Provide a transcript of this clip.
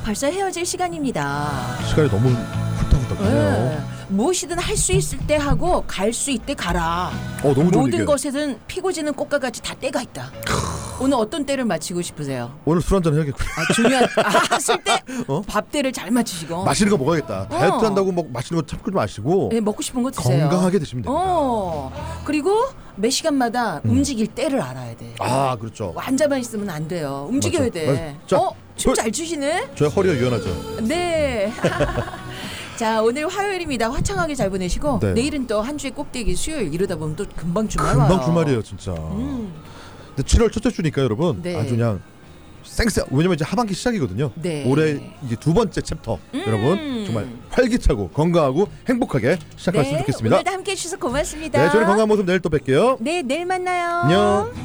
벌써 헤어질 시간입니다. 시간이 너무 훌떡훌떡해요. 무엇이든 할 수 있을 때 하고 갈 수 있을 때 가라. 너무 좋은 모든 얘기예요. 것에는 피고 지는 꽃과 같이 다 때가 있다. 오늘 어떤 때를 맞추고 싶으세요? 오늘 술 한잔 해야겠구나. 중요한 쓸 때 어? 밥 때를 잘 맞추시고 맛있는 거 먹어야겠다. 다이어트 한다고 뭐 맛있는 거 참고 마시고 네, 먹고 싶은 거 드세요. 건강하게 드시면 됩니다. 그리고 매 시간마다 움직일 때를 알아야 돼. 그렇죠. 앉아만 있으면 안 돼요. 움직여야 맞죠. 돼. 자, 춤 잘 추시네? 저희 허리가 유연하죠. 네. 자, 오늘 화요일입니다. 화창하게 잘 보내시고 네. 내일은 또 한 주의 꼭대기 수요일 이러다 보면 또 금방 주말 와요. 금방 주말이에요 진짜. 근데 7월 첫째 주니까 여러분 네. 아주 그냥 쌩쌩. 왜냐면 이제 하반기 시작이거든요. 네. 올해 이제 두 번째 챕터 여러분 정말 활기차고 건강하고 행복하게 시작했으면 좋겠습니다. 오늘도 함께해 주셔서 고맙습니다. 네, 저는 건강한 모습 내일 또 뵐게요. 네, 내일 만나요. 안녕.